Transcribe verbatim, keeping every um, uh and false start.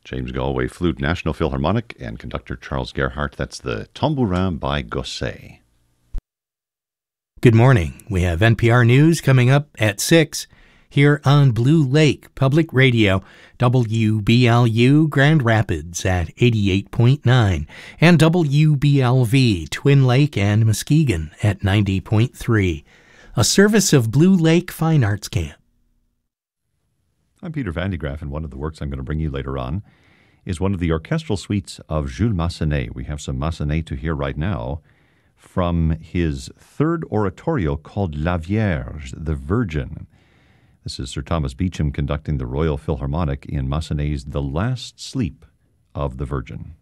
James Galway Flute, National Philharmonic, and conductor Charles Gerhardt. That's the Tambourin by Gosset. Good morning. We have N P R News coming up at six here on Blue Lake Public Radio, W B L U Grand Rapids at eighty-eight point nine, and W B L V Twin Lake and Muskegon at ninety point three. A service of Blue Lake Fine Arts Camp. I'm Peter Van de Graaff, and one of the works I'm going to bring you later on is one of the orchestral suites of Jules Massenet. We have some Massenet to hear right now from his third oratorio called La Vierge, the Virgin. This is Sir Thomas Beecham conducting the Royal Philharmonic in Massenet's The Last Sleep of the Virgin.